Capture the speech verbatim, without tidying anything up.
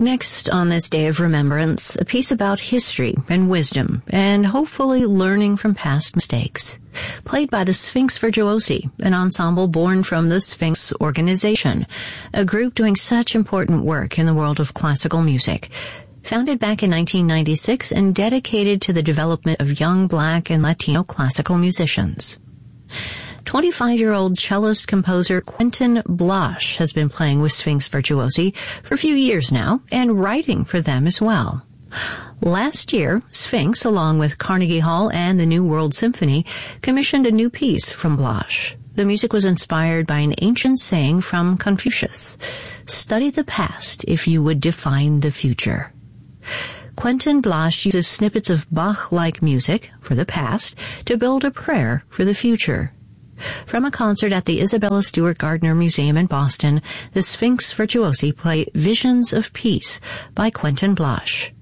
Next, on this day of remembrance, a piece about history and wisdom, and hopefully learning from past mistakes. Played by the Sphinx Virtuosi, an ensemble born from the Sphinx Organization, a group doing such important work in the world of classical music. Founded back in nineteen ninety-six and dedicated to the development of young Black and Latino classical musicians. twenty-five-year-old cellist composer Quentin Blash has been playing with Sphinx Virtuosi for a few years now and writing for them as well. Last year, Sphinx, along with Carnegie Hall and the New World Symphony, commissioned a new piece from Blash. The music was inspired by an ancient saying from Confucius, "Study the past if you would define the future." Quentin Blash uses snippets of Bach-like music for the past to build a prayer for the future. From a concert at the Isabella Stewart Gardner Museum in Boston, the Sphinx Virtuosi play Visions of Peace by Quentin Blash.